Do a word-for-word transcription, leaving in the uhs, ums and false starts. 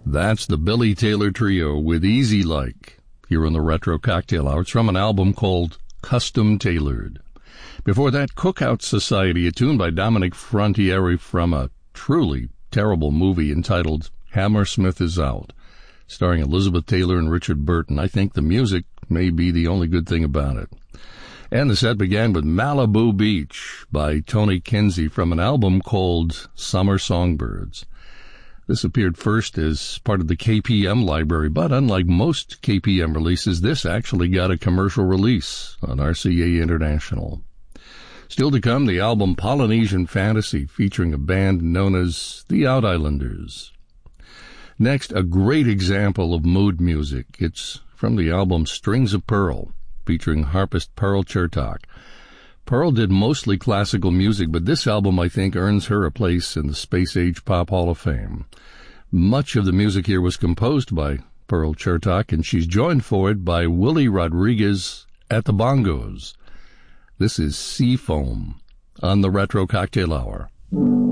That's the Billy Taylor Trio with Easy Like here on the Retro Cocktail Hour. It's from an album called Custom Tailored. Before that, Cookout Society, a tune by Dominic Frontiere from a truly terrible movie entitled Hammersmith is Out, starring Elizabeth Taylor and Richard Burton. I think the music may be the only good thing about it. And the set began with Malibu Beach by Tony Kinsey from an album called Summer Songbirds. This appeared first as part of the K P M library, but unlike most K P M releases, this actually got a commercial release on R C A International. Still to come, the album Polynesian Fantasy, featuring a band known as the Out Islanders. Next, a great example of mood music. It's from the album Strings of Pearl, featuring harpist Pearl Chertok. Pearl did mostly classical music, but this album, I think, earns her a place in the Space Age Pop Hall of Fame. Much of the music here was composed by Pearl Chertok, and she's joined for it by Willie Rodriguez at the bongos. This is Seafoam on the Retro Cocktail Hour.